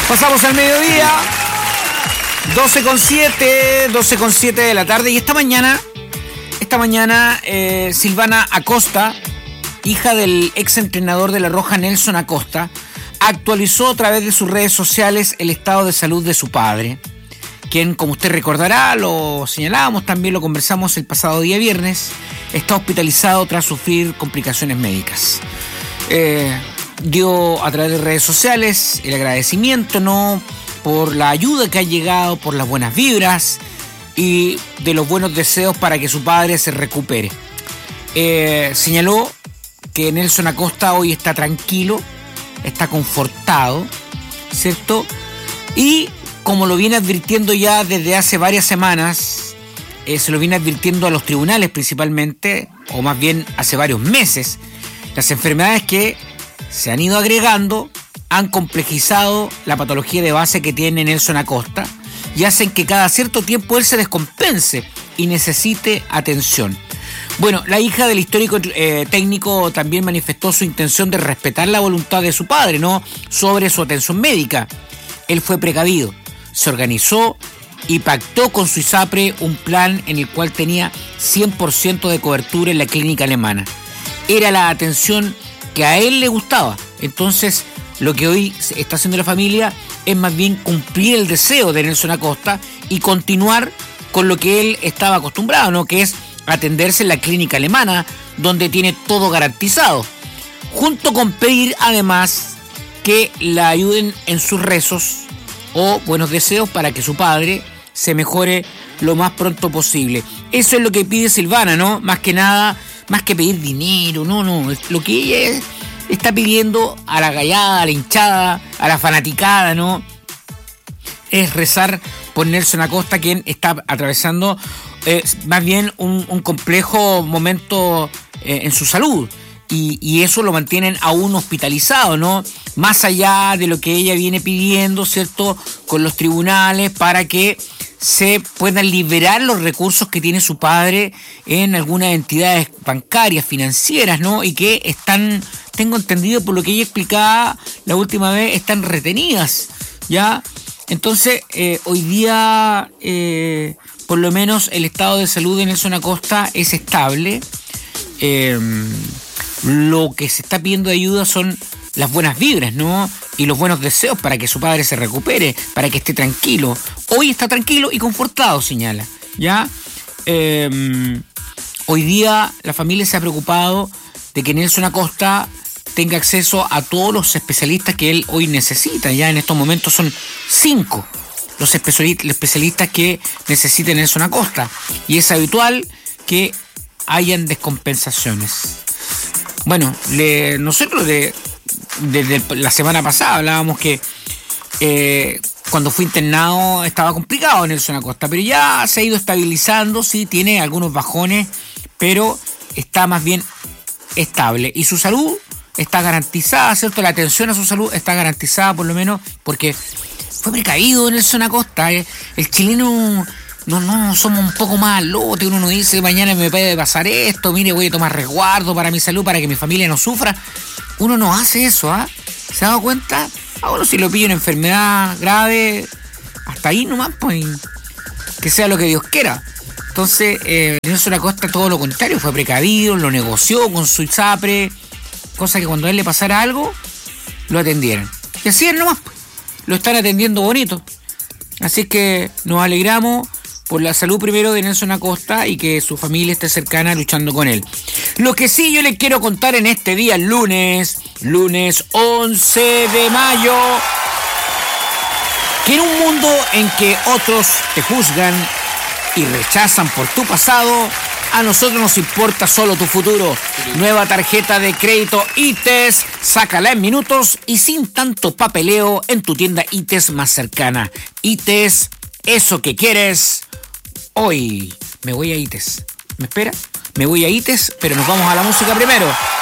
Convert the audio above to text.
Pasamos al mediodía, 12:07 de la tarde. Y esta mañana, Silvana Acosta, hija del ex entrenador de La Roja, Nelson Acosta, actualizó a través de sus redes sociales el estado de salud de su padre, quien, como usted recordará, lo señalábamos, también lo conversamos el pasado día viernes, está hospitalizado tras sufrir complicaciones médicas. Dio a través de redes sociales el agradecimiento, ¿no?, por la ayuda que ha llegado, por las buenas vibras y de los buenos deseos para que su padre se recupere. Señaló que Nelson Acosta hoy está tranquilo, está confortado, ¿cierto? Y como lo viene advirtiendo ya desde hace varias semanas, se lo viene advirtiendo a los tribunales principalmente, o más bien hace varios meses, las enfermedades que se han ido agregando han complejizado la patología de base que tiene Nelson Acosta y hacen que cada cierto tiempo él se descompense y necesite atención. Bueno, la hija del histórico técnico también manifestó su intención de respetar la voluntad de su padre, ¿no?, sobre su atención médica. Él fue precavido, se organizó y pactó con su ISAPRE un plan en el cual tenía 100% de cobertura en la clínica alemana. Era la atención que a él le gustaba. Entonces, lo que hoy está haciendo la familia es más bien cumplir el deseo de Nelson Acosta y continuar con lo que él estaba acostumbrado, ¿no?, que es atenderse en la clínica alemana, donde tiene todo garantizado, junto con pedir además que la ayuden en sus rezos o buenos deseos para que su padre se mejore lo más pronto posible. Eso es lo que pide Silvana, ¿no? Más que nada, más que pedir dinero, no. Lo que ella está pidiendo a la gallada, a la hinchada, a la fanaticada, ¿no?, es rezar por Nelson Acosta, quien está atravesando más bien un complejo momento en su salud. Y eso lo mantienen aún hospitalizado, ¿no? Más allá de lo que ella viene pidiendo, ¿cierto?, con los tribunales para que se puedan liberar los recursos que tiene su padre en algunas entidades bancarias, financieras, ¿no? Y que están, tengo entendido por lo que ella explicaba la última vez, están retenidas, ¿ya? Entonces, hoy día, por lo menos el estado de salud de Nelson Acosta es estable. Lo que se está pidiendo de ayuda son las buenas vibras, ¿no?, y los buenos deseos para que su padre se recupere, para que esté tranquilo. Hoy está tranquilo y confortado, señala, ¿ya? Hoy día la familia se ha preocupado de que Nelson Acosta tenga acceso a todos los especialistas que él hoy necesita. Ya en estos momentos son 5 los especialistas que necesita Nelson Acosta, y es habitual que hayan descompensaciones. Bueno, nosotros desde la semana pasada hablábamos que cuando fue internado estaba complicado Nelson Acosta, pero ya se ha ido estabilizando, sí, tiene algunos bajones, pero está más bien estable. Y su salud está garantizada, ¿cierto? La atención a su salud está garantizada, por lo menos, porque fue precavido Nelson Acosta. El chileno... No, somos un poco más lote. Uno no dice, mañana me puede pasar esto, mire, voy a tomar resguardo para mi salud, para que mi familia no sufra. Uno no hace eso, ¿ah? ¿Se ha dado cuenta? Ahora si lo pillo en enfermedad grave, hasta ahí nomás, pues, que sea lo que Dios quiera. Entonces, Nelson Acosta, todo lo contrario, fue precavido, lo negoció con su ISAPRE, cosa que cuando a él le pasara algo, lo atendieran. Y así es nomás, pues, lo están atendiendo bonito. Así que nos alegramos por la salud primero de Nelson Acosta y que su familia esté cercana luchando con él. Lo que sí yo les quiero contar en este día, lunes 11 de mayo, que en un mundo en que otros te juzgan y rechazan por tu pasado, a nosotros nos importa solo tu futuro. Nueva tarjeta de crédito ITES, sácala en minutos y sin tanto papeleo en tu tienda ITES más cercana. ITES, eso que quieres. Hoy me voy a ITES. ¿Me espera? Me voy a ITES, pero nos vamos a la música primero.